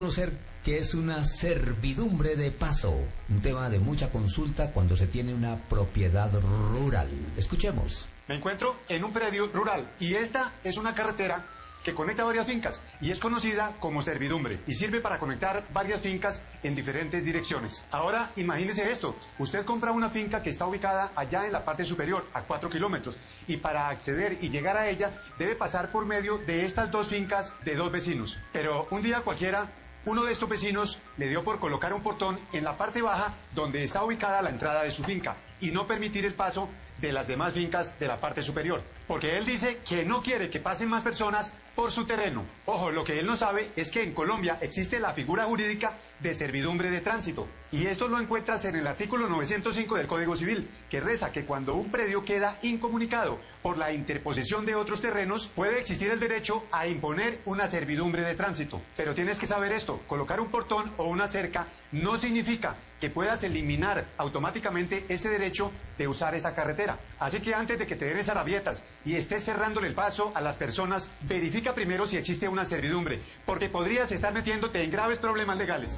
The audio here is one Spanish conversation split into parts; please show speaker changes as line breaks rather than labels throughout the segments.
Conocer qué es una servidumbre de paso, un tema de mucha consulta cuando se tiene una propiedad rural. Escuchemos.
Me encuentro en un predio rural y esta es una carretera que conecta varias fincas y es conocida como servidumbre y sirve para conectar varias fincas en diferentes direcciones. Ahora imagínese esto, usted compra una finca que está ubicada allá en la parte superior, a 4 kilómetros, y para acceder y llegar a ella debe pasar por medio de estas dos fincas de dos vecinos. Pero un día cualquiera, uno de estos vecinos le dio por colocar un portón en la parte baja donde está ubicada la entrada de su finca y no permitir el paso de las demás fincas de la parte superior, porque él dice que no quiere que pasen más personas por su terreno. Ojo, lo que él no sabe es que en Colombia existe la figura jurídica de servidumbre de tránsito, y esto lo encuentras en el artículo 905 del Código Civil, que reza que cuando un predio queda incomunicado por la interposición de otros terrenos, puede existir el derecho a imponer una servidumbre de tránsito. Pero tienes que saber esto, colocar un portón o una cerca no significa que puedas eliminar automáticamente ese derecho de usar esa carretera. Así que antes de que te den esas rabietas y estés cerrándole el paso a las personas, verifica primero si existe una servidumbre, porque podrías estar metiéndote en graves problemas legales.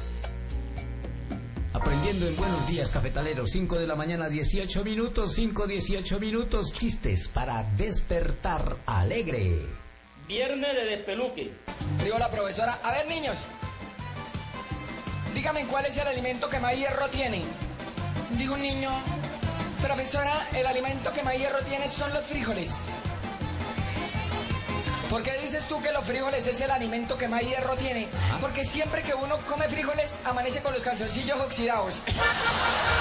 Aprendiendo en Buenos Días Cafetaleros, 5 de la mañana, 18 minutos, 5:18 minutos, chistes para despertar alegre.
Viernes de despeluque.
Digo la profesora, a ver niños, díganme cuál es el alimento que más hierro tiene. Dijo un niño, profesora, el alimento que más hierro tiene son los frijoles. ¿Por qué dices tú que los frijoles es el alimento que más hierro tiene? Porque siempre que uno come frijoles amanece con los calzoncillos oxidados.